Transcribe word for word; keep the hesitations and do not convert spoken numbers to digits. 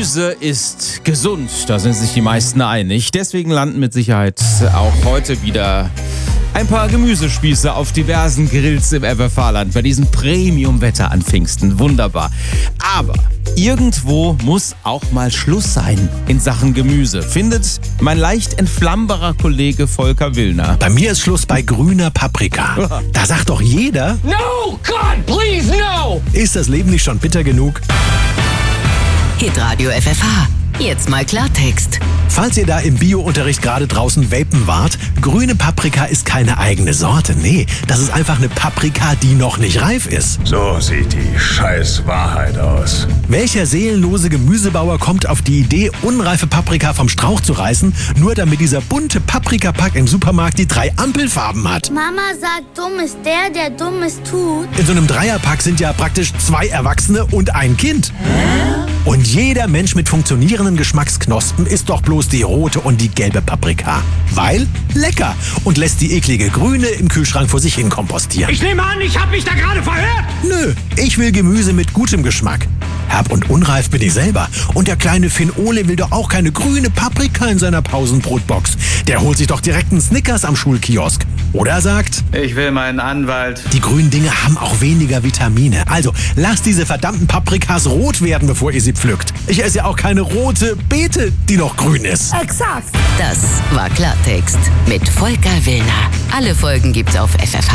Gemüse ist gesund, da sind sich die meisten einig. Deswegen landen mit Sicherheit auch heute wieder ein paar Gemüsespieße auf diversen Grills im F F H-Land bei diesem Premium-Wetter an Pfingsten. Wunderbar. Aber irgendwo muss auch mal Schluss sein in Sachen Gemüse, findet mein leicht entflammbarer Kollege Volker Willner. Bei mir ist Schluss bei grüner Paprika. Da sagt doch jeder: No, God, please, no! Ist das Leben nicht schon bitter genug? Hitradio F F H. Jetzt mal Klartext. Falls ihr da im Bio-Unterricht gerade draußen vapen wart, grüne Paprika ist keine eigene Sorte. Nee, das ist einfach eine Paprika, die noch nicht reif ist. So sieht die scheiß Wahrheit aus. Welcher seelenlose Gemüsebauer kommt auf die Idee, unreife Paprika vom Strauch zu reißen, nur damit dieser bunte Paprikapack im Supermarkt die drei Ampelfarben hat? Mama sagt, dumm ist der, der Dummes tut. In so einem Dreierpack sind ja praktisch zwei Erwachsene und ein Kind. Und jeder Mensch mit funktionierenden Geschmacksknospen isst doch bloß die rote und die gelbe Paprika. Weil lecker und lässt die eklige grüne im Kühlschrank vor sich hin kompostieren. Ich nehme an, ich habe mich da gerade verhört. Nö, ich will Gemüse mit gutem Geschmack. Herb und unreif bin ich selber. Und der kleine Finn Ole will doch auch keine grüne Paprika in seiner Pausenbrotbox. Der holt sich doch direkt einen Snickers am Schulkiosk. Oder er sagt: Ich will meinen Anwalt. Die grünen Dinge haben auch weniger Vitamine. Also lasst diese verdammten Paprikas rot werden, bevor ihr sie pflückt. Ich esse ja auch keine rote Beete, die noch grün ist. Das war Klartext mit Volker Willner. Alle Folgen gibt's auf F F H.